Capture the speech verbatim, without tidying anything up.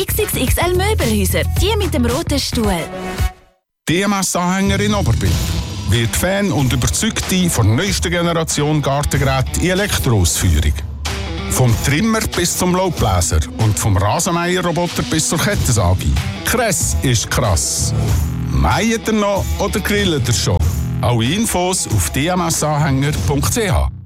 X X X L Möbelhäuser, die mit dem roten Stuhl. D M S-Anhänger in Oberbill wird Fan und Überzeugte von der neuesten Generation Gartengeräte in Elektroausführung. Vom Trimmer bis zum Laubbläser und vom Rasenmäherroboter bis zur Kettensäge. Kress ist krass. Mäht ihr noch oder grillt ihr schon? Alle Infos auf d m s anhänger punkt c h.